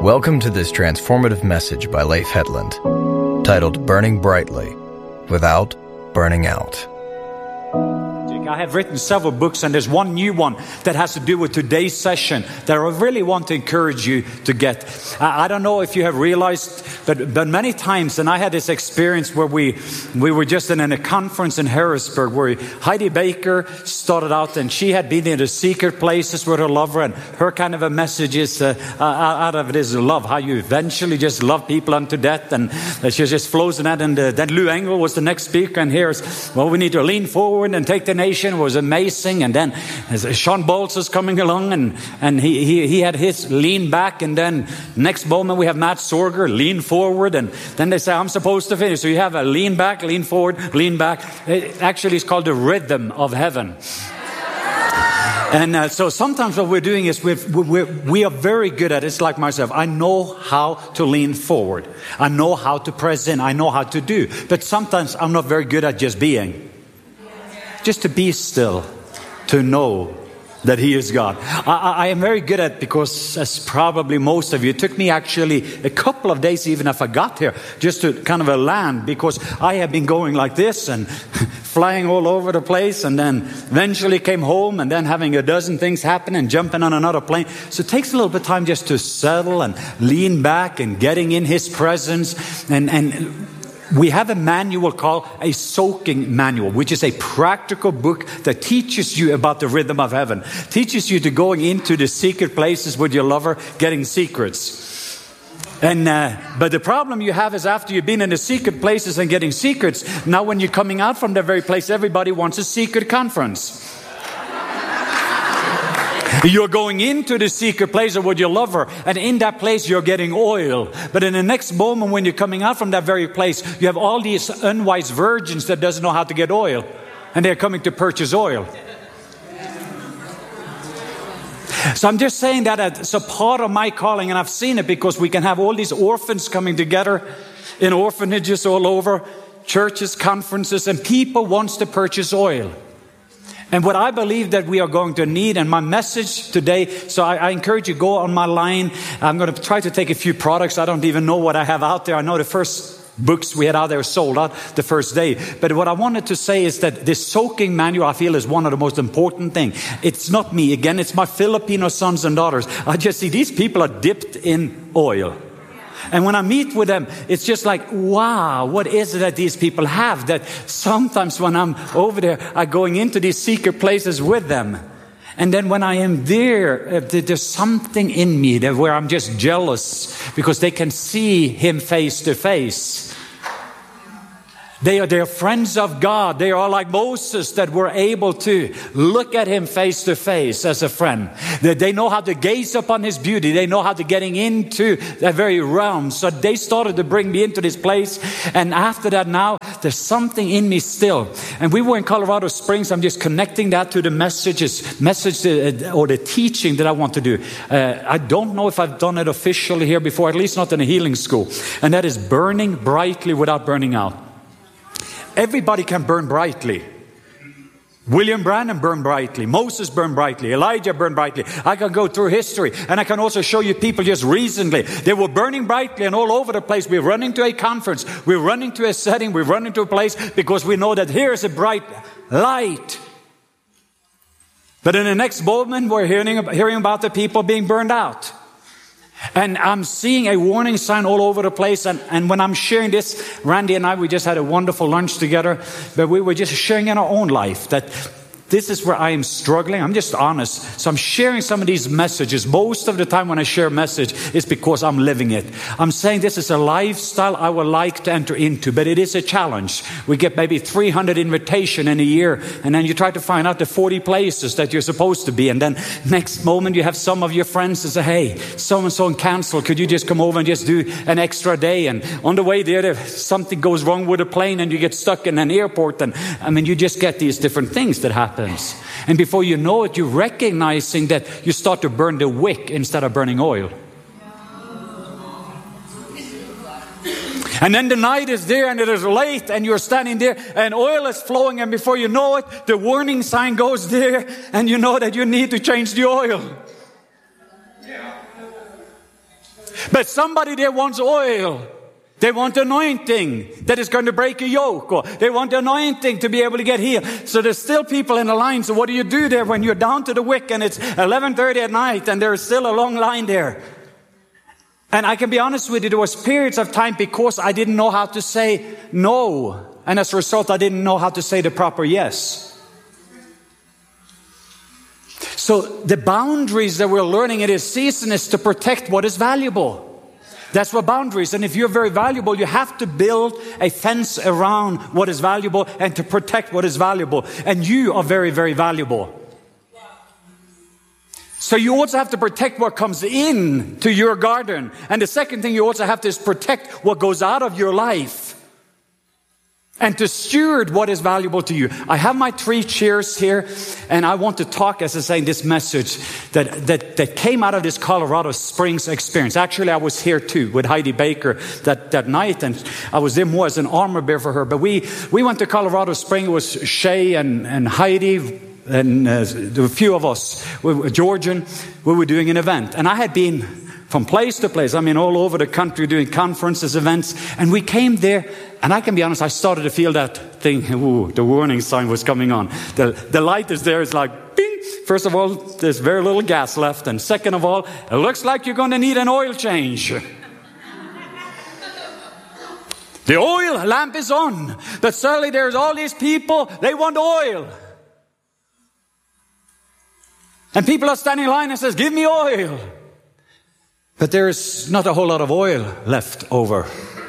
Welcome to this transformative message by Leif Hetland, titled Burning Brightly, Without Burning Out. I have written several books, and there's one new one that has to do with today's session that I really want to encourage you to get. I don't know if you have realized, but many times, and I had this experience where we were just in a conference in Harrisburg where Heidi Baker started out, and she had been in the secret places with her lover, and her kind of a message is out of it is love, how you eventually just love people unto death, and she just flows in that. And then Lou Engle was the next speaker, and here's, well, we need to lean forward and take the nation. Was amazing. And then Sean Bolts is coming along, and he had his lean back, and then next moment we have Matt Sorger lean forward, and then they say I'm supposed to finish. So you have a lean back, lean forward, lean back. Actually, it's called the rhythm of heaven. And so sometimes what we're doing is we are very good at it. It's like myself. I know how to lean forward. I know how to press in. I know how to do. But sometimes I'm not very good at just being. Just to be still, to know that He is God. I am very good at, because as probably most of you, it took me actually a couple of days even if I got here, just to kind of land, because I have been going like this and flying all over the place, and then eventually came home, and then having a dozen things happen and jumping on another plane. So it takes a little bit of time just to settle and lean back and getting in His presence. And we have a manual called a soaking manual, which is a practical book that teaches you about the rhythm of heaven, teaches you to going into the secret places with your lover, getting secrets. And but the problem you have is after you've been in the secret places and getting secrets, now when you're coming out from that very place, everybody wants a secret conference. You're going into the secret place with your lover, and in that place you're getting oil. But in the next moment when you're coming out from that very place, you have all these unwise virgins that doesn't know how to get oil, and they're coming to purchase oil. So I'm just saying that it's a part of my calling, and I've seen it because we can have all these orphans coming together in orphanages all over, churches, conferences, and people wants to purchase oil. And what I believe that we are going to need, and my message today, so I encourage you, go on my line. I'm going to try to take a few products. I don't even know what I have out there. I know the first books we had out there sold out the first day. But what I wanted to say is that this soaking manual, I feel, is one of the most important things. It's not me. Again, it's my Filipino sons and daughters. I just see these people are dipped in oil. And when I meet with them, it's just like, wow, what is it that these people have? That sometimes when I'm over there, I'm going into these secret places with them. And then when I am there, there's something in me that where I'm just jealous because they can see Him face to face. They are friends of God. They are like Moses that were able to look at Him face to face as a friend. They know how to gaze upon His beauty. They know how to getting into that very realm. So they started to bring me into this place. And after that now, there's something in me still. And we were in Colorado Springs. I'm just connecting that to the message or the teaching that I want to do. I don't know if I've done it officially here before, at least not in a healing school. And that is burning brightly without burning out. Everybody can burn brightly. William Branham burned brightly. Moses burned brightly. Elijah burned brightly. I can go through history, and I can also show you people just recently. They were burning brightly and all over the place. We're running to a conference. We're running to a setting. We're running to a place because we know that here is a bright light. But in the next moment, we're hearing about the people being burned out. And I'm seeing a warning sign all over the place. And when I'm sharing this, Randy and I, we just had a wonderful lunch together. But we were just sharing in our own life that this is where I am struggling. I'm just honest. So I'm sharing some of these messages. Most of the time when I share a message, it's because I'm living it. I'm saying this is a lifestyle I would like to enter into, but it is a challenge. We get maybe 300 invitations in a year, and then you try to find out the 40 places that you're supposed to be. And then next moment you have some of your friends that say, hey, so-and-so canceled. Could you just come over and just do an extra day? And on the way there, something goes wrong with a plane and you get stuck in an airport. And I mean, you just get these different things that happen. And before you know it, you're recognizing that you start to burn the wick instead of burning oil. And then the night is there and it is late and you're standing there and oil is flowing, and before you know it, the warning sign goes there and you know that you need to change the oil. But somebody there wants oil. They want anointing that is going to break a yoke, or they want anointing to be able to get healed. So there's still people in the line. So what do you do there when you're down to the wick and it's 11:30 at night and there's still a long line there? And I can be honest with you, there was periods of time because I didn't know how to say no. And as a result, I didn't know how to say the proper yes. So the boundaries that we're learning in this season is to protect what is valuable. That's what boundaries. And if you're very valuable, you have to build a fence around what is valuable and to protect what is valuable. And you are very, very valuable. So you also have to protect what comes in to your garden. And the second thing you also have to is protect what goes out of your life. And to steward what is valuable to you. I have my 3 chairs here, and I want to talk, as I say, this message that came out of this Colorado Springs experience. Actually, I was here too with Heidi Baker that night, and I was there more as an armor bearer for her. But we went to Colorado Springs. It was Shay and Heidi and there were a few of us, Georgian. We were doing an event, and I had been from place to place. I mean, all over the country doing conferences, events. And we came there, and I can be honest, I started to feel that thing. Ooh, the warning sign was coming on. The light is there. It's like, bing. First of all, there's very little gas left. And second of all, it looks like you're going to need an oil change. The oil lamp is on. But suddenly there's all these people, they want oil. And people are standing in line and says, give me oil. But there's not a whole lot of oil left over.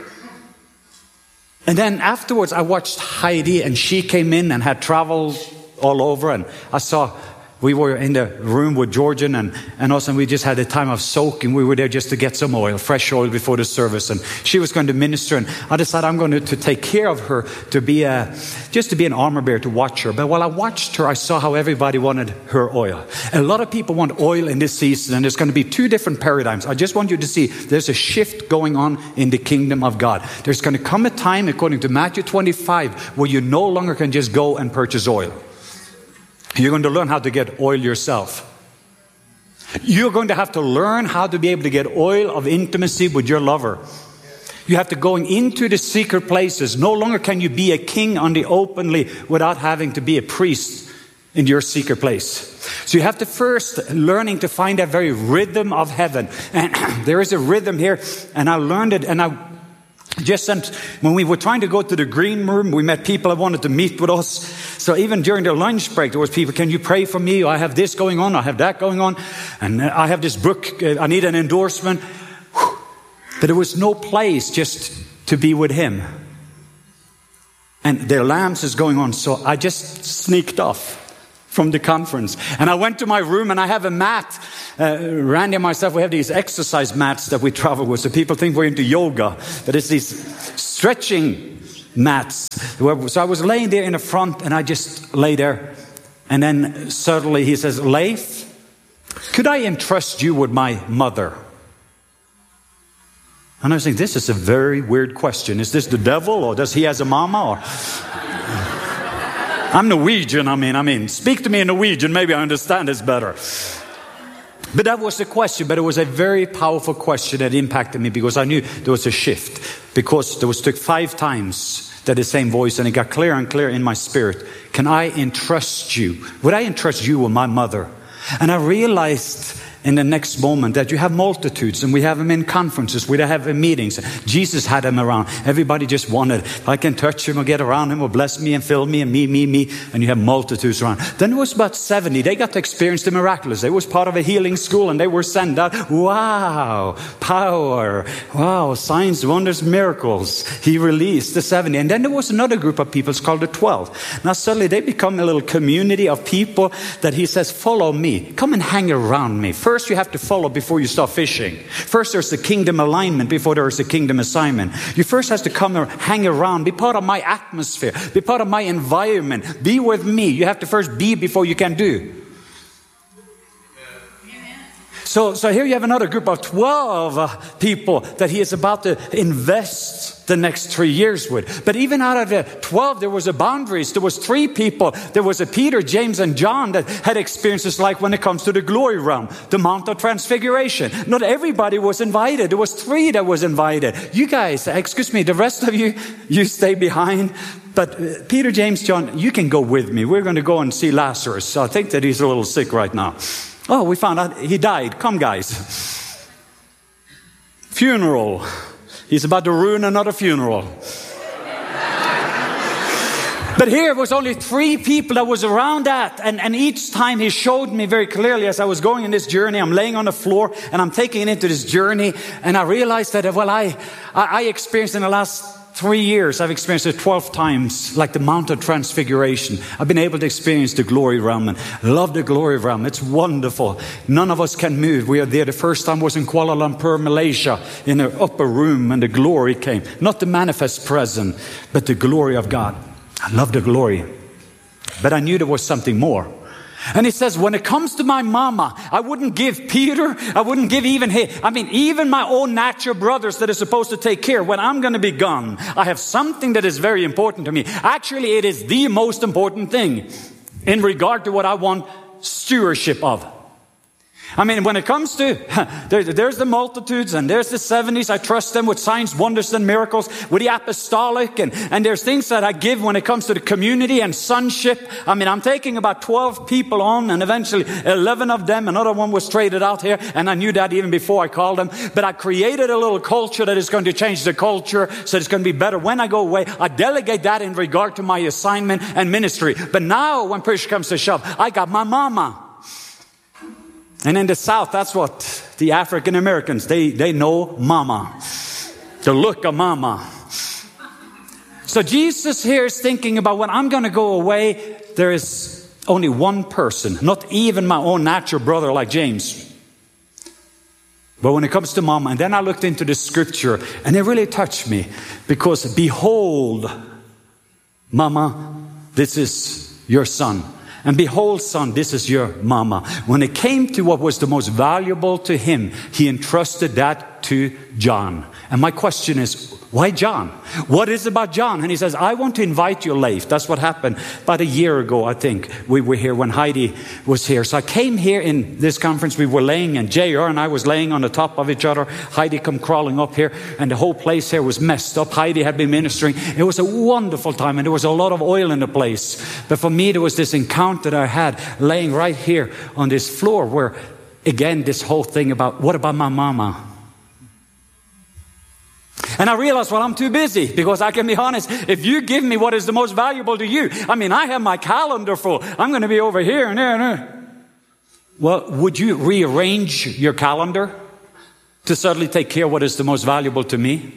And then afterwards, I watched Heidi, and she came in and had traveled all over. And I saw, we were in the room with Georgian, and also we just had a time of soaking. We were there just to get some oil, fresh oil before the service. And she was going to minister. And I decided I'm going to take care of her, to be just to be an armor bearer, to watch her. But while I watched her, I saw how everybody wanted her oil. A lot of people want oil in this season, and there's going to be 2 different paradigms. I just want you to see there's a shift going on in the kingdom of God. There's going to come a time, according to Matthew 25, where you no longer can just go and purchase oil. You're going to learn how to get oil yourself. You're going to have to learn how to be able to get oil of intimacy with your lover. You have to go into the secret places. No longer can you be a king on the openly without having to be a priest in your secret place. So you have to first learning to find that very rhythm of heaven. And there is a rhythm here, and I learned it, and I just sent, when we were trying to go to the green room, we met people that wanted to meet with us. So even during the lunch break, there was people, can you pray for me? I have this going on. I have that going on. And I have this book. I need an endorsement. But there was no place just to be with him. And their lamps is going on. So I just sneaked off from the conference. And I went to my room, and I have a mat. Randy and myself, we have these exercise mats that we travel with. So people think we're into yoga. But it's these stretching mats. So I was laying there in the front, and I just lay there. And then suddenly he says, Leif, could I entrust you with my mother? And I was thinking, this is a very weird question. Is this the devil, or does he has a mama? Or I'm Norwegian. I mean, speak to me in Norwegian. Maybe I understand this better. But that was the question. But it was a very powerful question that impacted me, because I knew there was a shift. Because there was took 5 times that the same voice, and it got clearer and clearer in my spirit. Can I entrust you? Would I entrust you with my mother? And I realized in the next moment that you have multitudes, and we have them in conferences, we have them in meetings. Jesus had them around. Everybody just wanted, if I can touch him or get around him or bless me and fill me and me, and you have multitudes around. Then it was about 70. They got to experience the miraculous. They was part of a healing school, and they were sent out. Wow, power. Wow, signs, wonders, miracles. He released the 70. And then there was another group of people, it's called the 12. Now suddenly they become a little community of people that he says, follow me. Come and hang around me. First, you have to follow before you start fishing. First, there's the kingdom alignment before there is a kingdom assignment. You first have to come and hang around, be part of my atmosphere, be part of my environment, be with me. You have to first be before you can do. So here you have another group of 12 people that he is about to invest the next 3 years with. But even out of the 12, there was a boundaries. There was 3 people. There was a Peter, James, and John that had experiences like when it comes to the glory realm, the Mount of Transfiguration. Not everybody was invited. There was 3 that was invited. You guys, excuse me, the rest of you, you stay behind. But Peter, James, John, you can go with me. We're going to go and see Lazarus. So I think that he's a little sick right now. Oh, we found out he died. Come, guys. Funeral. He's about to ruin another funeral. But here was only 3 people that was around that. And each time he showed me very clearly as I was going in this journey, I'm laying on the floor and I'm taking it into this journey. And I realized that, well, I experienced in the last 3 years, I've experienced it 12 times, like the Mount of Transfiguration. I've been able to experience the glory realm and love the glory realm. It's wonderful. None of us can move. We are there. The first time was in Kuala Lumpur, Malaysia, in the upper room, and the glory came. Not the manifest presence, but the glory of God. I love the glory. But I knew there was something more. And he says, when it comes to my mama, I wouldn't give Peter, I wouldn't give even even my own natural brothers that are supposed to take care. When I'm going to be gone, I have something that is very important to me. Actually, it is the most important thing in regard to what I want stewardship of. I mean, when it comes to, there's the multitudes and there's the 70s. I trust them with signs, wonders, and miracles, with the apostolic. And there's things that I give when it comes to the community and sonship. I mean, I'm taking about 12 people on and eventually 11 of them. Another one was traded out here. And I knew that even before I called them. But I created a little culture that is going to change the culture. So it's going to be better when I go away. I delegate that in regard to my assignment and ministry. But now when push comes to shove, I got my mama. And in the South, that's what the African Americans, they know mama. The look of mama. So Jesus here is thinking about when I'm going to go away, there is only one person, not even my own natural brother like James. But when it comes to mama, and then I looked into the scripture and it really touched me because behold, mama, this is your son. And behold, son, this is your mama. When it came to what was the most valuable to him, he entrusted that to John. And my question is, why John? What is it about John? And he says, I want to invite you, Leif. That's what happened about a year ago, I think. We were here when Heidi was here. So I came here in this conference. We were laying, and JR and I was laying on the top of each other. Heidi come crawling up here, and the whole place here was messed up. Heidi had been ministering. It was a wonderful time, and there was a lot of oil in the place. But for me, there was this encounter that I had laying right here on this floor where, again, this whole thing about, what about my mama? And I realized, well, I'm too busy because I can be honest. If you give me what is the most valuable to you, I mean, I have my calendar full. I'm going to be over here and there and there. Well, would you rearrange your calendar to suddenly take care of what is the most valuable to me?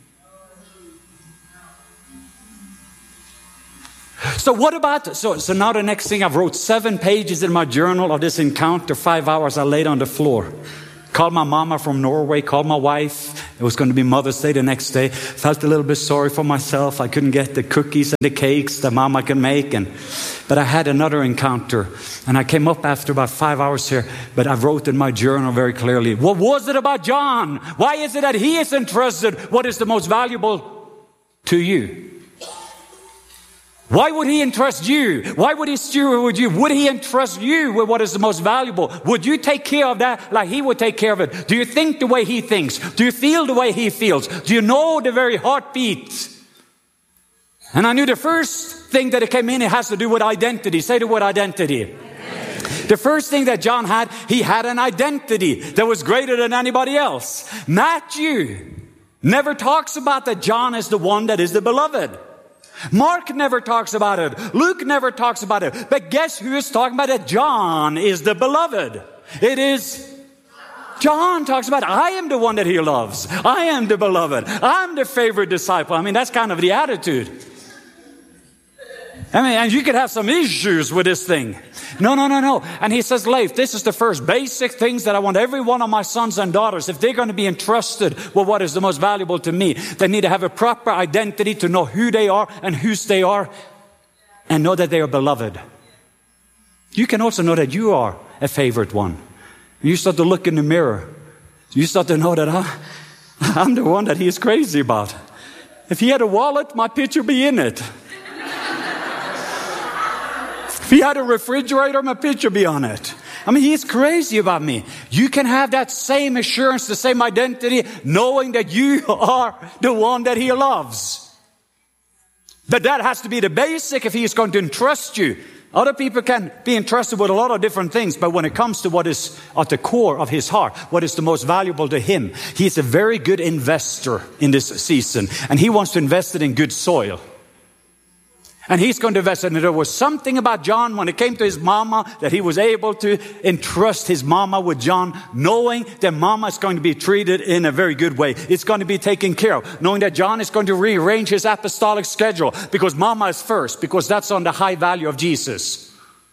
So what about, so now the next thing, I've wrote 7 pages in my journal of this encounter, 5 hours I laid on the floor. Called my mama from Norway, called my wife. It was going to be Mother's Day the next day. Felt a little bit sorry for myself. I couldn't get the cookies and the cakes that mama can make. But I had another encounter. And I came up after about 5 hours here. But I wrote in my journal very clearly, what was it about John? Why is it that he is entrusted what is the most valuable to you? Why would he entrust you? Why would he steward with you? Would he entrust you with what is the most valuable? Would you take care of that like he would take care of it? Do you think the way he thinks? Do you feel the way he feels? Do you know the very heartbeat? And I knew the first thing that it came in, it has to do with identity. Say the word identity. The first thing that John had, he had an identity that was greater than anybody else. Matthew never talks about that John is the one that is the beloved. Mark never talks about it. Luke never talks about it. But guess who is talking about it? John is the beloved. It is John talks about, I am the one that he loves. I am the beloved. I'm the favorite disciple. I mean, that's kind of the attitude. I mean, and you could have some issues with this thing. No. And he says, Leif, this is the first basic things that I want every one of my sons and daughters, if they're going to be entrusted with what is the most valuable to me, they need to have a proper identity to know who they are and whose they are and know that they are beloved. You can also know that you are a favorite one. You start to look in the mirror. You start to know that I'm the one that he's crazy about. If he had a wallet, my picture would be in it. If he had a refrigerator, my picture would be on it. I mean, he's crazy about me. You can have that same assurance, the same identity, knowing that you are the one that he loves. But that has to be the basic if he is going to entrust you. Other people can be entrusted with a lot of different things, but when it comes to what is at the core of his heart, what is the most valuable to him, he's a very good investor in this season, and he wants to invest it in good soil. And he's going to invest it. And there was something about John when it came to his mama that he was able to entrust his mama with John, knowing that mama is going to be treated in a very good way. It's going to be taken care of. Knowing that John is going to rearrange his apostolic schedule because mama is first, because that's on the high value of Jesus.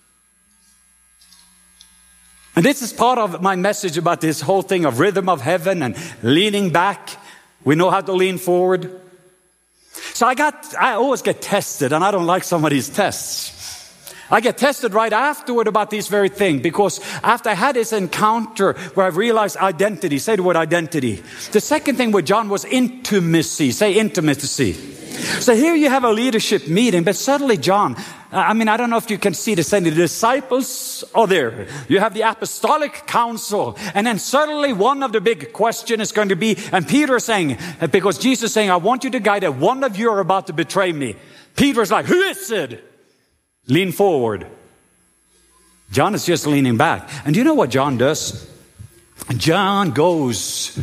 And this is part of my message about this whole thing of rhythm of heaven and leaning back. We know how to lean forward. So I always get tested, and I don't like some of these tests. I get tested right afterward about this very thing, because after I had this encounter where I realized identity, say the word identity. The second thing with John was intimacy. Say intimacy. So here you have a leadership meeting, but suddenly John, I don't know if you can see this, the disciples are there. You have the apostolic council, and then suddenly one of the big questions is going to be, and Peter is saying, because Jesus is saying, I want you to guide that one of you are about to betray me. Peter's like, who is it? Lean forward. John is just leaning back. And do you know what John does? John goes,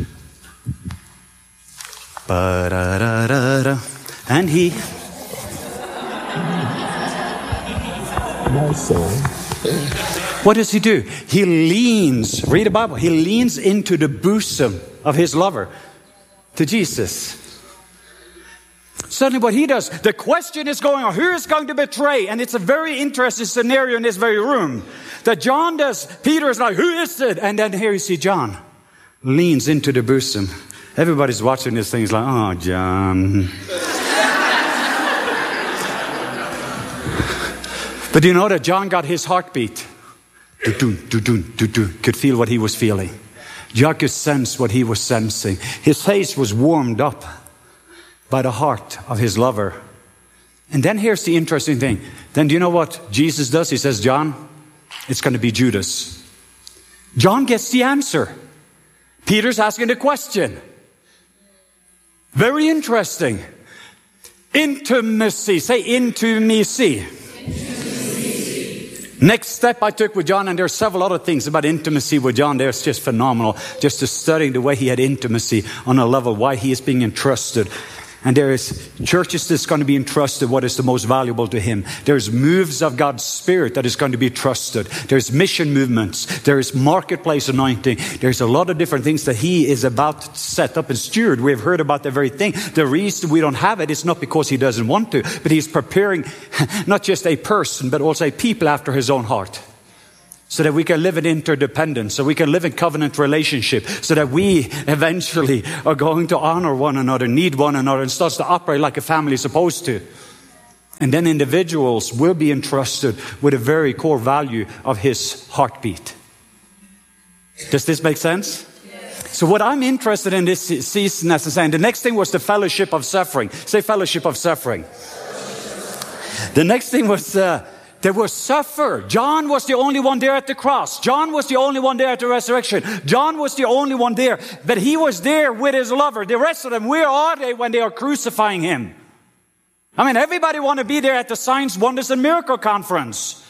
ba-da-da-da-da. And he... What does he do? He leans, read the Bible, he leans into the bosom of his lover, to Jesus. Suddenly what he does, the question is going on, who is going to betray? And it's a very interesting scenario in this very room. That John does, Peter is like, who is it? And then here you see John leans into the bosom. Everybody's watching this thing, he's like, oh, John. But you know that John got his heartbeat. Could feel what he was feeling. John could sense what he was sensing. His face was warmed up by the heart of his lover. And then here's the interesting thing. Then do you know what Jesus does? He says, John, it's going to be Judas. John gets the answer. Peter's asking the question. Very interesting. Intimacy. Say intimacy. Next step I took with John, and there are several other things about intimacy with John. There's just phenomenal. Just to studying the way he had intimacy on a level, why he is being entrusted. And there is churches that's going to be entrusted what is the most valuable to him. There's moves of God's Spirit that is going to be trusted. There's mission movements. There's marketplace anointing. There's a lot of different things that he is about to set up and steward. We've heard about the very thing. The reason we don't have it is not because he doesn't want to, but he's preparing not just a person, but also a people after his own heart. So that we can live in interdependence, so we can live in covenant relationship, so that we eventually are going to honor one another, need one another, and starts to operate like a family is supposed to. And then individuals will be entrusted with a very core value of his heartbeat. Does this make sense? Yes. So what I'm interested in this season, as I'm saying, the next thing was the fellowship of suffering. Say fellowship of suffering. The next thing was... They were suffer. John was the only one there at the cross. John was the only one there at the resurrection. John was the only one there. But he was there with his lover. The rest of them, where are they when they are crucifying him? Everybody want to be there at the Signs, Wonders, and Miracle Conference.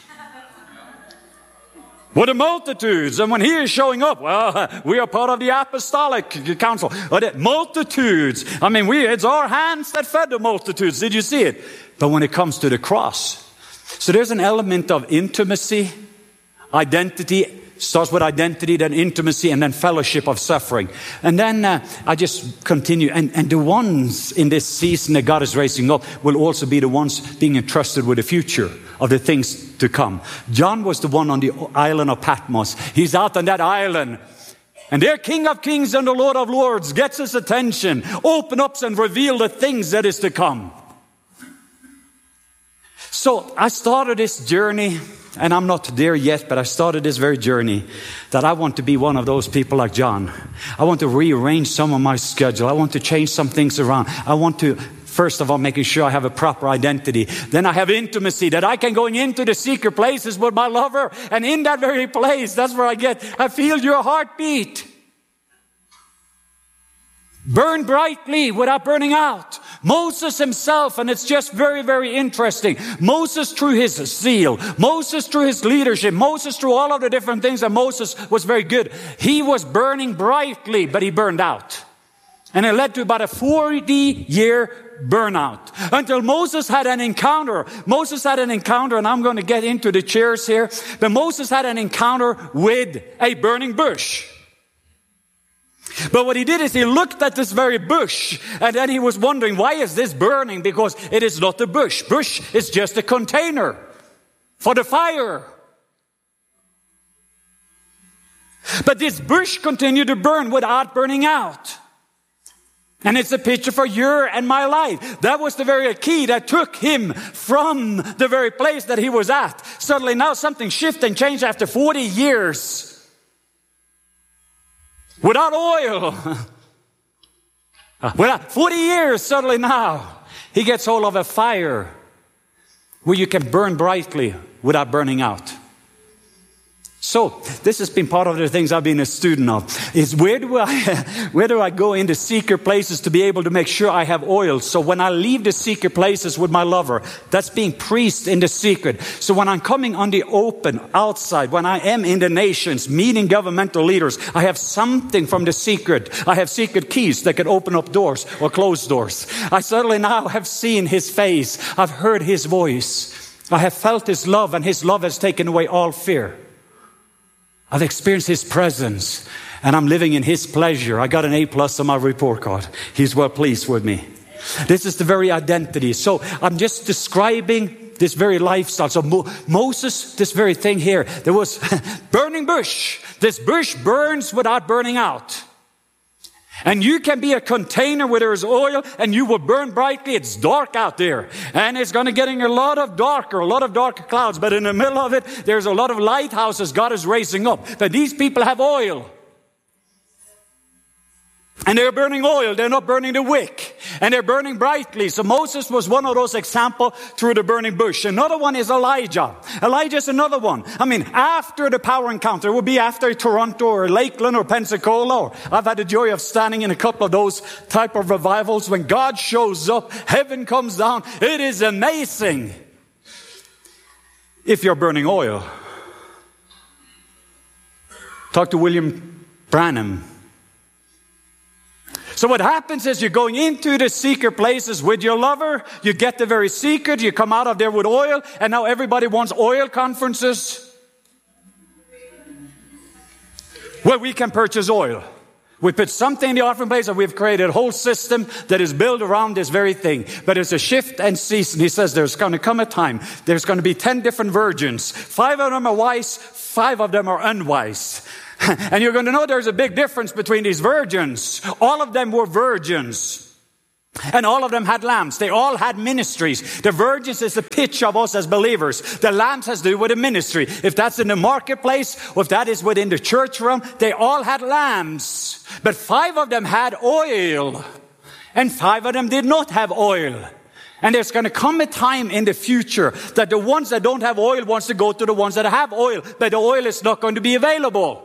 With the multitudes. And when he is showing up, well, we are part of the Apostolic Council. Multitudes. It's our hands that fed the multitudes. Did you see it? But when it comes to the cross, so there's an element of intimacy, identity, starts with identity, then intimacy, and then fellowship of suffering. And then I just continue. And the ones in this season that God is raising up will also be the ones being entrusted with the future of the things to come. John was the one on the island of Patmos. He's out on that island. And their King of Kings and the Lord of Lords gets his attention, open up and reveal the things that is to come. So I started this journey and I'm not there yet, but I started this very journey, that I want to be one of those people like John. I want to rearrange some of my schedule. I want to change some things around. I want to, first of all, making sure I have a proper identity. Then I have intimacy, that I can go into the secret places with my lover. And in that very place, that's where I feel your heartbeat. Burn brightly without burning out. Moses himself, and it's just very, very interesting. Moses, through his zeal, Moses, through his leadership, Moses, through all of the different things that Moses was very good. He was burning brightly, but he burned out. And it led to about a 40-year burnout. Until Moses had an encounter. Moses had an encounter, and I'm going to get into the chairs here. But Moses had an encounter with a burning bush. But what he did is he looked at this very bush, and then he was wondering, why is this burning? Because it is not a bush. Bush is just a container for the fire. But this bush continued to burn without burning out. And it's a picture for your and my life. That was the very key that took him from the very place that he was at. Suddenly now something shifted and changed after 40 years. Without oil. Without 40 years, suddenly now, he gets hold of a fire where you can burn brightly without burning out. So, this has been part of the things I've been a student of, is where do I go into secret places to be able to make sure I have oil? So when I leave the secret places with my lover, that's being preached in the secret. So when I'm coming on the open, outside, when I am in the nations, meeting governmental leaders, I have something from the secret. I have secret keys that can open up doors or close doors. I suddenly now have seen his face. I've heard his voice. I have felt his love, and his love has taken away all fear. I've experienced his presence, and I'm living in his pleasure. I got an A+ on my report card. He's well pleased with me. This is the very identity. So I'm just describing this very lifestyle. So Moses, this very thing here, there was burning bush. This bush burns without burning out. And you can be a container where there is oil, and you will burn brightly. It's dark out there, and it's going to get a lot of darker clouds. But in the middle of it, there's a lot of lighthouses God is raising up. But these people have oil. And they're burning oil. They're not burning the wick. And they're burning brightly. So Moses was one of those examples through the burning bush. Another one is Elijah. Elijah's another one. I mean, after the power encounter, it would be after Toronto or Lakeland or Pensacola. Or I've had the joy of standing in a couple of those type of revivals. When God shows up, heaven comes down. It is amazing. If you're burning oil. Talk to William Branham. So what happens is you're going into the secret places with your lover. You get the very secret. You come out of there with oil. And now everybody wants oil conferences where we can purchase oil. We put something in the offering place, and we've created a whole system that is built around this very thing. But it's a shift and season. He says there's going to come a time. There's going to be 10 different virgins. 5 of them are wise. 5 of them are unwise. And you're going to know there's a big difference between these virgins. All of them were virgins. And all of them had lamps. They all had ministries. The virgins is the pitch of us as believers. The lamps has to do with the ministry. If that's in the marketplace, or if that is within the church realm, they all had lamps. But 5 of them had oil. And 5 of them did not have oil. And there's going to come a time in the future that the ones that don't have oil wants to go to the ones that have oil. But the oil is not going to be available.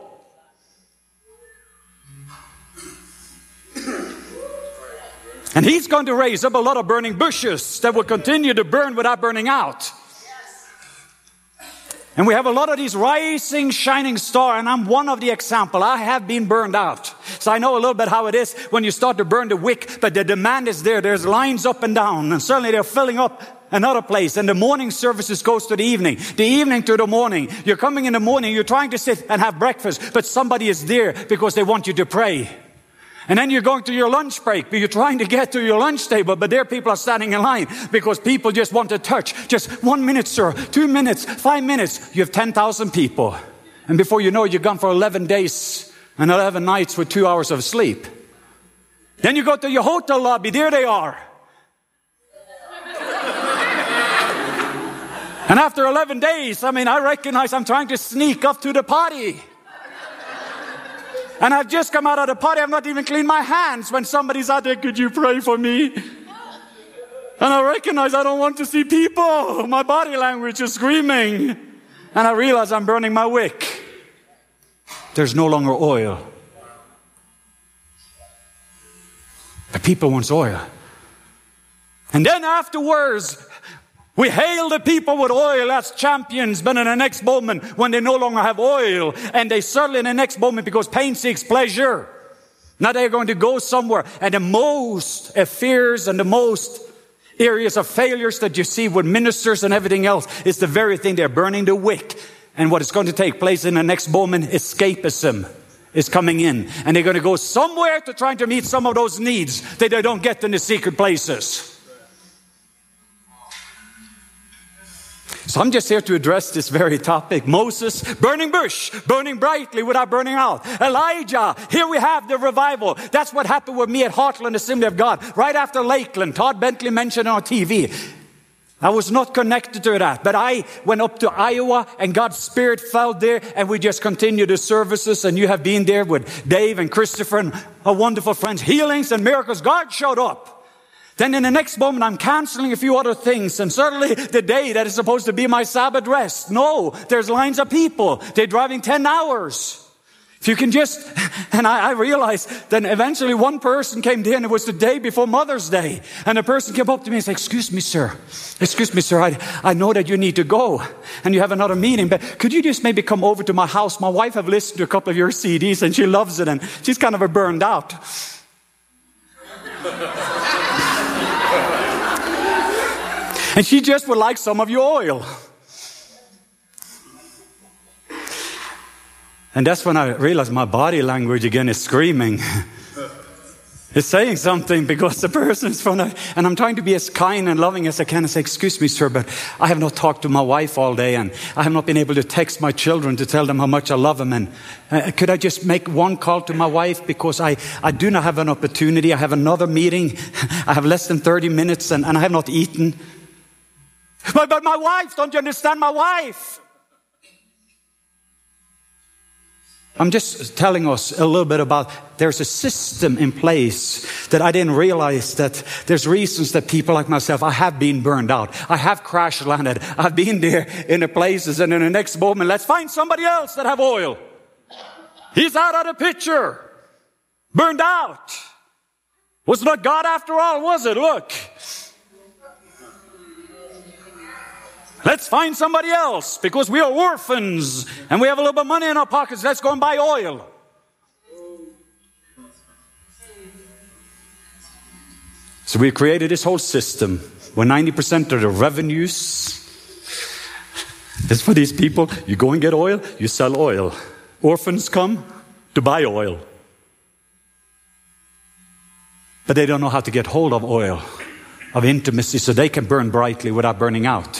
And he's going to raise up a lot of burning bushes that will continue to burn without burning out. And we have a lot of these rising, shining stars, and I'm one of the example. I have been burned out. So I know a little bit how it is when you start to burn the wick, but the demand is there. There's lines up and down, and suddenly they're filling up another place. And the morning services goes to the evening to the morning. You're coming in the morning, you're trying to sit and have breakfast, but somebody is there because they want you to pray. And then you're going to your lunch break, but you're trying to get to your lunch table, but there people are standing in line because people just want to touch. Just 1 minute, sir, 2 minutes, 5 minutes. You have 10,000 people. And before you know it, you're gone for 11 days and 11 nights with 2 hours of sleep. Then you go to your hotel lobby. There they are. And after 11 days, I recognize I'm trying to sneak up to the potty. And I've just come out of the potty. I've not even cleaned my hands when somebody's out there, could you pray for me? And I recognize I don't want to see people. My body language is screaming. And I realize I'm burning my wick. There's no longer oil. The people want oil. And then afterwards, we hail the people with oil as champions, but in the next moment, when they no longer have oil, and they certainly in the next moment, because pain seeks pleasure, now they're going to go somewhere. And the most fears and the most areas of failures that you see with ministers and everything else is the very thing they're burning the wick. And what is going to take place in the next moment, escapism is coming in. And they're going to go somewhere to try to meet some of those needs that they don't get in the secret places. So I'm just here to address this very topic. Moses, burning bush, burning brightly without burning out. Elijah, here we have the revival. That's what happened with me at Heartland Assembly of God. Right after Lakeland, Todd Bentley mentioned on TV. I was not connected to that, but I went up to Iowa and God's Spirit fell there and we just continued the services, and you have been there with Dave and Christopher and our wonderful friends. Healings and miracles. God showed up. Then in the next moment, I'm canceling a few other things. And certainly the day that is supposed to be my Sabbath rest. No, there's lines of people. They're driving 10 hours. If you can just, and I realized then eventually one person came in. It was the day before Mother's Day. And the person came up to me and said, excuse me, sir, I know that you need to go and you have another meeting, but could you just maybe come over to my house? My wife have listened to a couple of your CDs and she loves it and she's kind of a burned out. And she just would like some of your oil. And that's when I realized my body language again is screaming. It's saying something because the person's from and I'm trying to be as kind and loving as I can and say, excuse me, sir, but I have not talked to my wife all day and I have not been able to text my children to tell them how much I love them. And could I just make one call to my wife because I do not have an opportunity. I have another meeting. I have less than 30 minutes and I have not eaten. But my wife, don't you understand my wife? I'm just telling us a little bit about there's a system in place that I didn't realize that there's reasons that people like myself, I have been burned out. I have crash landed. I've been there in the places and in the next moment, let's find somebody else that have oil. He's out of the picture. Burned out. Was not God after all, was it? Look. Let's find somebody else because we are orphans and we have a little bit of money in our pockets. Let's go and buy oil. So we created this whole system where 90% of the revenues is for these people. You go and get oil, you sell oil. Orphans come to buy oil. But they don't know how to get hold of oil, of intimacy, so they can burn brightly without burning out.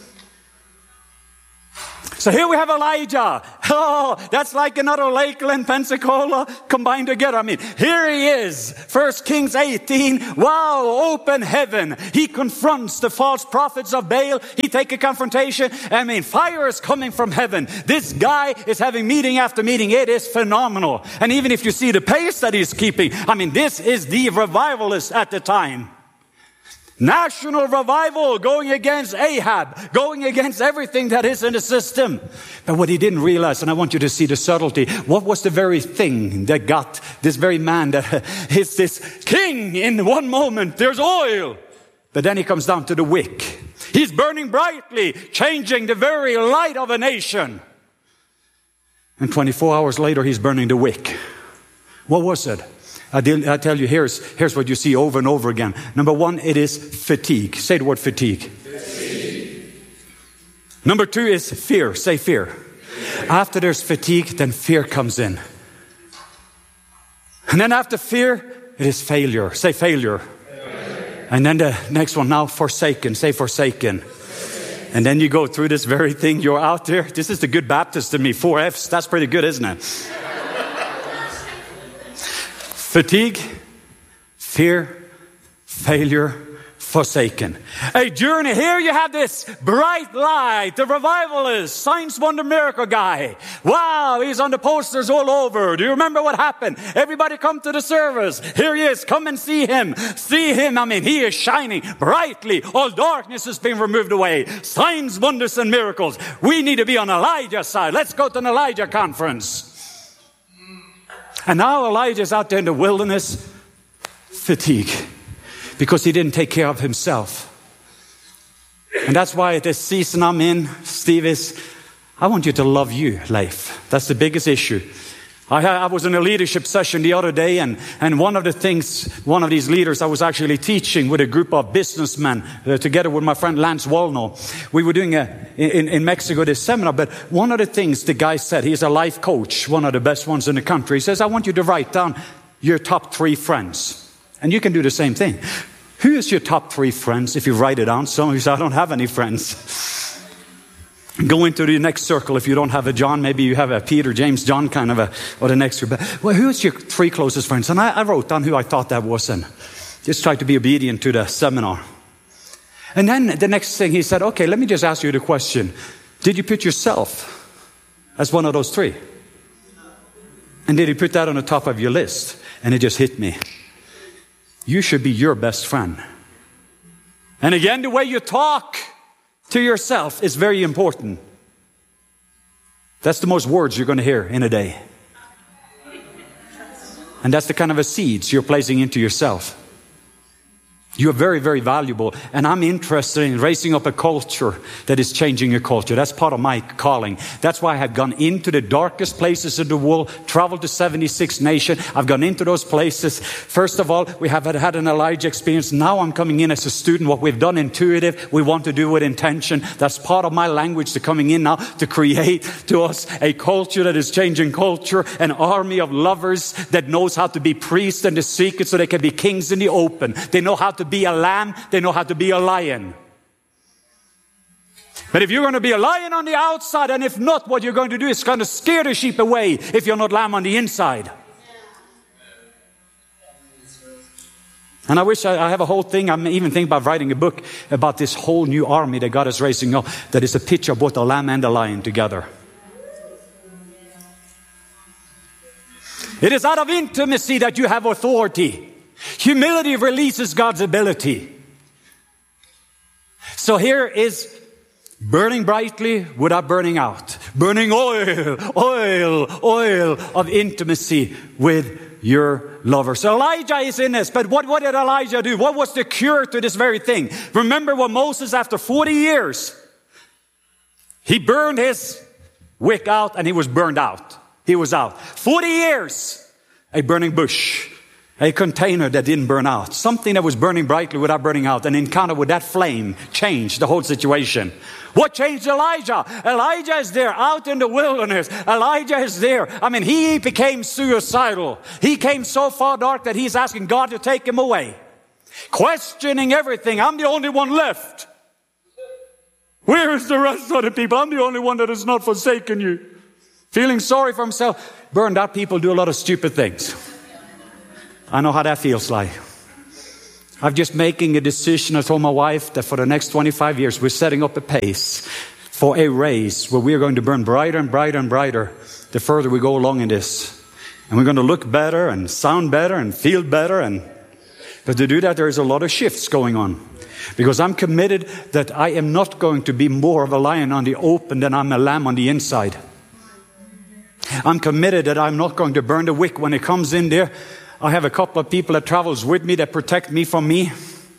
So here we have Elijah. Oh, that's like another Lakeland, Pensacola combined together. I mean, here he is. 1 Kings 18. Wow, open heaven. He confronts the false prophets of Baal. He takes a confrontation. I mean, fire is coming from heaven. This guy is having meeting after meeting. It is phenomenal. And even if you see the pace that he's keeping, I mean, this is the revivalist at the time. National revival going against Ahab, going against everything that is in the system. But what he didn't realize, and I want you to see the subtlety, what was the very thing that got this very man that is this king in one moment? There's oil. But then he comes down to the wick. He's burning brightly, changing the very light of a nation. And 24 hours later, he's burning the wick. What was it? I tell you, here's what you see over and over again. Number one, it is fatigue. Say the word fatigue. Fatigue. Number two is fear. Say fear. After there's fatigue, then fear comes in. And then after fear, it is failure. Say failure. And then the next one now, forsaken. Say forsaken. And then you go through this very thing. You're out there. This is the good Baptist in me. 4 F's. That's pretty good, isn't it? Fatigue, fear, failure, forsaken. A journey. Here you have this bright light, the revivalist, signs, wonder, miracle guy. Wow, he's on the posters all over. Do you remember what happened? Everybody come to the service. Here he is. Come and see him. See him. I mean, he is shining brightly. All darkness has been removed away. Signs, wonders, and miracles. We need to be on Elijah's side. Let's go to an Elijah conference. And now Elijah's out there in the wilderness, fatigue. Because he didn't take care of himself. And that's why at this season I'm in, Steve, I want you to love you, Leif. That's the biggest issue. I was in a leadership session the other day, and one of these leaders I was actually teaching with a group of businessmen, together with my friend Lance Wallno. We were doing in Mexico this seminar, but one of the things the guy said, he's a life coach, one of the best ones in the country. He says, I want you to write down your top 3 friends. And you can do the same thing. Who is your top 3 friends? If you write it down, some of you say, I don't have any friends. Go into the next circle. If you don't have a John, maybe you have a Peter, James, John kind of or the next group. Well, who is your 3 closest friends? And I wrote down who I thought that was and just tried to be obedient to the seminar. And then the next thing he said, okay, let me just ask you the question. Did you put yourself as one of those 3? And did you put that on the top of your list? And it just hit me. You should be your best friend. And again, the way you talk to yourself is very important. That's the most words you're going to hear in a day. And that's the kind of a seeds you're placing into yourself. You are very, very valuable. And I'm interested in raising up a culture that is changing your culture. That's part of my calling. That's why I have gone into the darkest places of the world, traveled to 76 nations. I've gone into those places. First of all, we have had an Elijah experience. Now I'm coming in as a student. What we've done intuitive, we want to do with intention. That's part of my language to coming in now to create to us a culture that is changing culture, an army of lovers that knows how to be priests in the secret so they can be kings in the open. They know how to be a lamb, they know how to be a lion. But if you're going to be a lion on the outside, and if not, what you're going to do is kind of scare the sheep away if you're not lamb on the inside. And I wish I have a whole thing. I'm even thinking about writing a book about this whole new army that God is raising up, that is a picture of both the lamb and the lion together. It is out of intimacy that you have authority. Humility releases God's ability. So here is burning brightly without burning out. Burning oil of intimacy with your lover. So Elijah is in this. But what did Elijah do? What was the cure to this very thing? Remember when Moses, after 40 years, he burned his wick out and he was burned out. He was out. 40 years, a burning bush. A container that didn't burn out. Something that was burning brightly without burning out. An encounter with that flame changed the whole situation. What changed Elijah? Elijah is there out in the wilderness. Elijah is there. I mean, he became suicidal. He came so far dark that he's asking God to take him away. Questioning everything. I'm the only one left. Where is the rest of the people? I'm the only one that has not forsaken you. Feeling sorry for himself. Burned out people do a lot of stupid things. I know how that feels like. I'm just making a decision. I told my wife that for the next 25 years, we're setting up a pace for a race where we're going to burn brighter and brighter and brighter the further we go along in this. And we're going to look better and sound better and feel better. But to do that, there's a lot of shifts going on. Because I'm committed that I am not going to be more of a lion on the open than I'm a lamb on the inside. I'm committed that I'm not going to burn the wick when it comes in there. I have a couple of people that travels with me that protect me from me.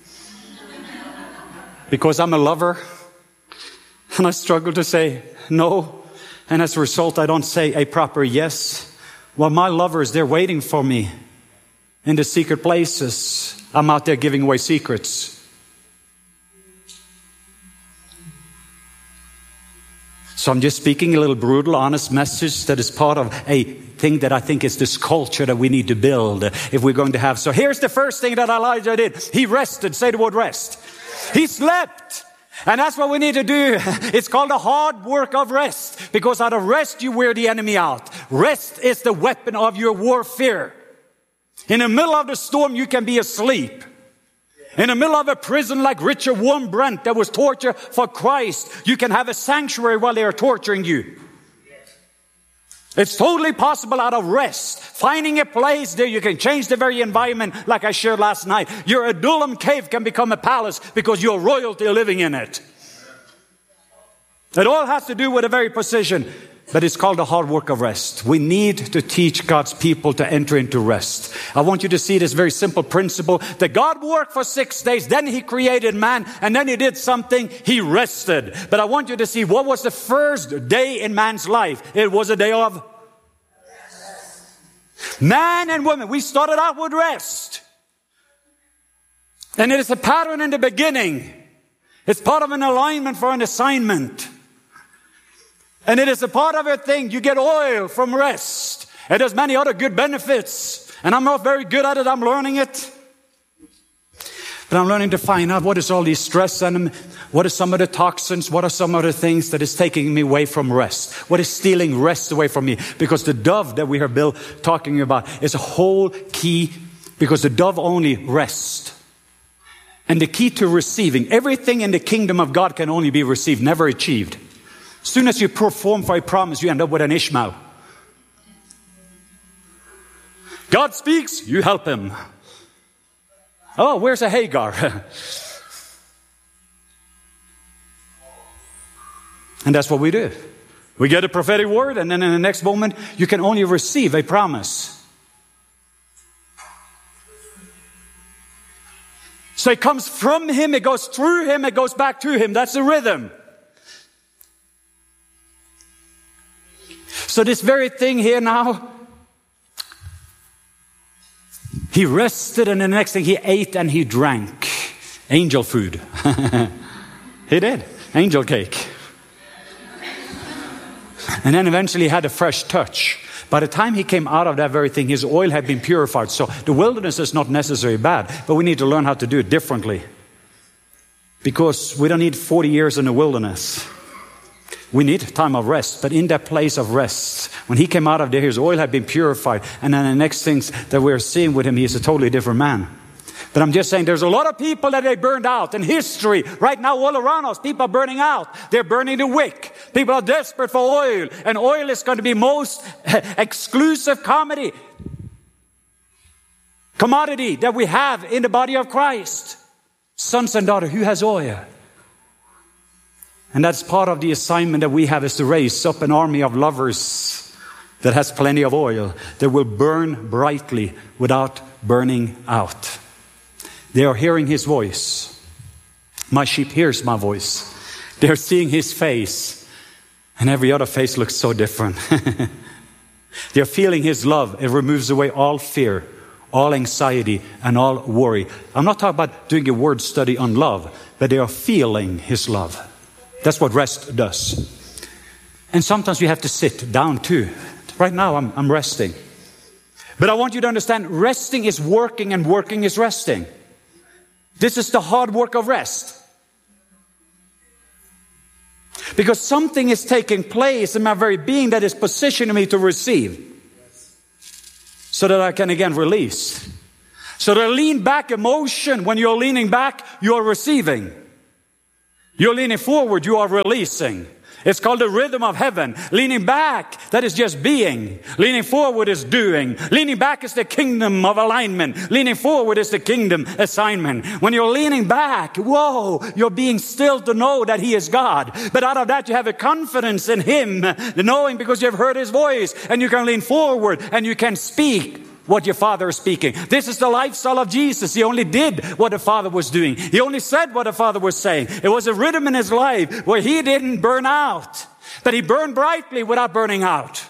Because I'm a lover. And I struggle to say no. And as a result, I don't say a proper yes. While my lover is there waiting for me in the secret places, I'm out there giving away secrets. So I'm just speaking a little brutal, honest message that is part of a thing that I think is this culture that we need to build if we're going to have. So here's the first thing that Elijah did. He rested. Say the word rest. He slept. And that's what we need to do. It's called the hard work of rest. Because out of rest, you wear the enemy out. Rest is the weapon of your warfare. In the middle of the storm, you can be asleep. In the middle of a prison like Richard Wurmbrand that was tortured for Christ, you can have a sanctuary while they are torturing you. It's totally possible out of rest. Finding a place there you can change the very environment like I shared last night. Your Adullam cave can become a palace because you're royalty living in it. It all has to do with a very precision. But it's called the hard work of rest. We need to teach God's people to enter into rest. I want you to see this very simple principle that God worked for 6 days, then He created man, and then He did something, He rested. But I want you to see what was the first day in man's life. It was a day of rest. Man and woman, we started out with rest. And it is a pattern in the beginning. It's part of an alignment for an assignment. And it is a part of your thing. You get oil from rest. It has many other good benefits. And I'm not very good at it. I'm learning it. But I'm learning to find out what is all these stress and what are some of the toxins, what are some other things that is taking me away from rest. What is stealing rest away from me? Because the dove that we heard Bill talking about is a whole key, because the dove only rests. And the key to receiving, everything in the kingdom of God can only be received, never achieved. As soon as you perform for a promise, you end up with an Ishmael. God speaks, you help him. Oh, where's a Hagar? And that's what we do. We get a prophetic word, and then in the next moment, you can only receive a promise. So it comes from him, it goes through him, it goes back to him. That's the rhythm. So this very thing here now, he rested, and the next thing he ate and he drank. Angel food. He did. Angel cake. And then eventually he had a fresh touch. By the time he came out of that very thing, his oil had been purified. So the wilderness is not necessarily bad, but we need to learn how to do it differently. Because we don't need 40 years in the wilderness. We need time of rest, but in that place of rest, when he came out of there, his oil had been purified. And then the next things that we're seeing with him, he's a totally different man. But I'm just saying, there's a lot of people that they burned out in history. Right now, all around us, people are burning out. They're burning the wick. People are desperate for oil. And oil is going to be most exclusive commodity that we have in the body of Christ. Sons and daughters, who has oil? And that's part of the assignment that we have, is to raise up an army of lovers that has plenty of oil, that will burn brightly without burning out. They are hearing his voice. My sheep hears my voice. They're seeing his face. And every other face looks so different. They're feeling his love. It removes away all fear, all anxiety, and all worry. I'm not talking about doing a word study on love, but they are feeling his love. That's what rest does. And sometimes we have to sit down too. Right now I'm resting. But I want you to understand, resting is working and working is resting. This is the hard work of rest. Because something is taking place in my very being that is positioning me to receive. So that I can again release. So the lean back emotion, when you're leaning back, you're receiving. You're leaning forward, you are releasing. It's called the rhythm of heaven. Leaning back, that is just being. Leaning forward is doing. Leaning back is the kingdom of alignment. Leaning forward is the kingdom assignment. When you're leaning back, whoa, you're being still to know that he is God. But out of that, you have a confidence in him, the knowing because you have heard his voice, and you can lean forward and you can speak what your Father is speaking. This is the lifestyle of Jesus. He only did what the Father was doing. He only said what the Father was saying. It was a rhythm in his life where he didn't burn out, but he burned brightly without burning out.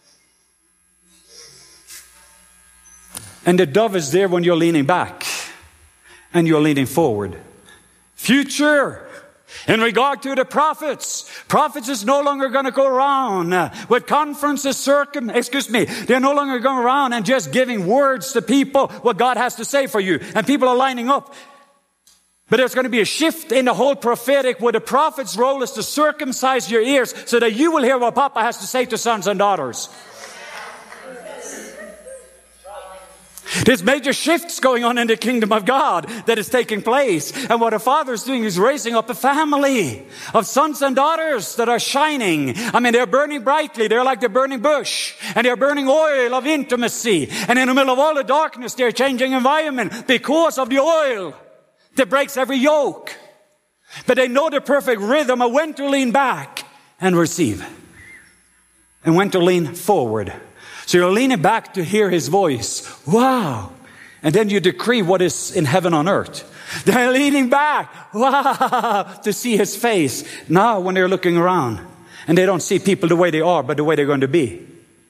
And the dove is there when you're leaning back and you're leaning forward. Future. In regard to the prophets is no longer going to go around with conferences, they're no longer going around and just giving words to people what God has to say for you. And people are lining up. But there's going to be a shift in the whole prophetic where the prophet's role is to circumcise your ears so that you will hear what Papa has to say to sons and daughters. There's major shifts going on in the kingdom of God that is taking place. And what a father is doing is raising up a family of sons and daughters that are shining. I mean, they're burning brightly. They're like the burning bush. And they're burning oil of intimacy. And in the middle of all the darkness, they're changing environment because of the oil that breaks every yoke. But they know the perfect rhythm of when to lean back and receive. And when to lean forward. So you're leaning back to hear his voice. Wow. And then you decree what is in heaven on earth. They're leaning back. Wow. To see his face. Now when they're looking around and they don't see people the way they are, but the way they're going to be.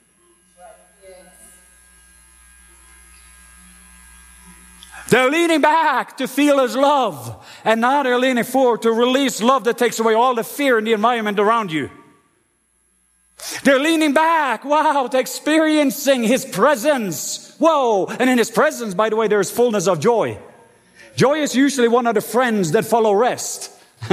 They're leaning back to feel his love. And now they're leaning forward to release love that takes away all the fear in the environment around you. They're leaning back, wow, to experiencing his presence. Whoa. And in his presence, by the way, there is fullness of joy. Joy is usually one of the friends that follow rest.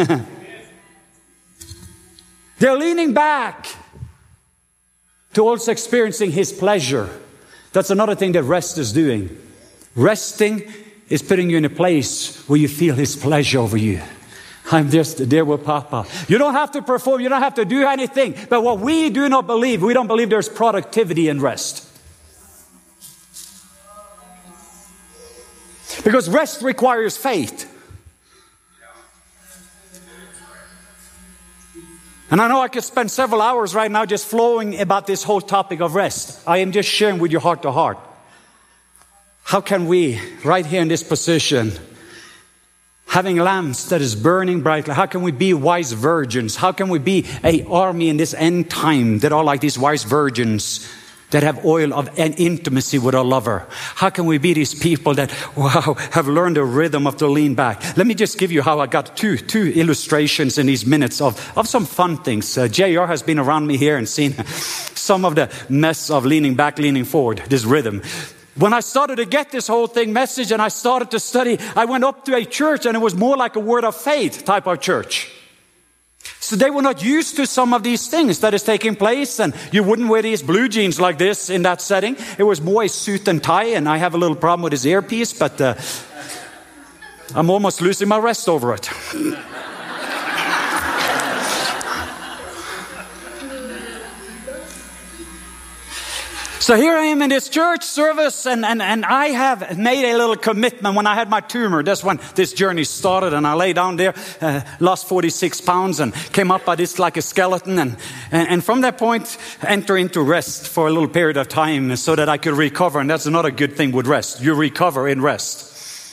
They're leaning back to also experiencing his pleasure. That's another thing that rest is doing. Resting is putting you in a place where you feel his pleasure over you. I'm just there with Papa. You don't have to perform. You don't have to do anything. But what we do not believe, we don't believe there's productivity in rest. Because rest requires faith. And I know I could spend several hours right now just flowing about this whole topic of rest. I am just sharing with you heart to heart. How can we, right here in this position, having lamps that is burning brightly, how can we be wise virgins? How can we be an army in this end time that are like these wise virgins that have oil of an intimacy with a lover? How can we be these people that, wow, have learned the rhythm of the lean back? Let me just give you how I got two illustrations in these minutes of some fun things. JR has been around me here and seen some of the mess of leaning back, leaning forward, this rhythm. When I started to get this whole thing message and I started to study, I went up to a church and it was more like a word of faith type of church. So they were not used to some of these things that is taking place, and you wouldn't wear these blue jeans like this in that setting. It was more a suit and tie, and I have a little problem with his earpiece, but I'm almost losing my rest over it. So here I am in this church service, and I have made a little commitment when I had my tumor. That's when this journey started, and I lay down there, lost 46 pounds, and came up by this like a skeleton. And from that point, enter into rest for a little period of time so that I could recover. And that's another good thing with rest. You recover in rest.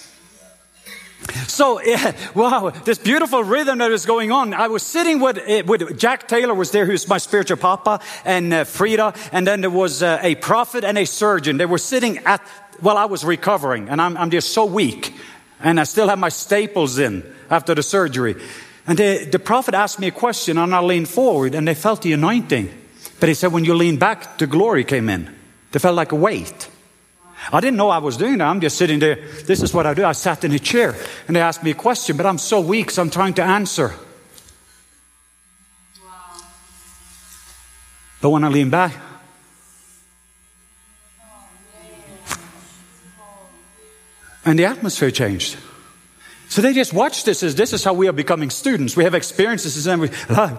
So, wow, this beautiful rhythm that is going on. I was sitting with Jack Taylor was there, who's my spiritual papa, and Frida, and then there was a prophet and a surgeon. They were sitting I was recovering, and I'm just so weak, and I still have my staples in after the surgery. And the prophet asked me a question, and I leaned forward, and they felt the anointing. But he said, when you lean back, the glory came in. They felt like a weight. I didn't know I was doing that. I'm just sitting there. This is what I do. I sat in a chair and they asked me a question, but I'm so weak, so I'm trying to answer. Wow. But when I lean back, and the atmosphere changed. So they just watched this as this is how we are becoming students. We have experiences and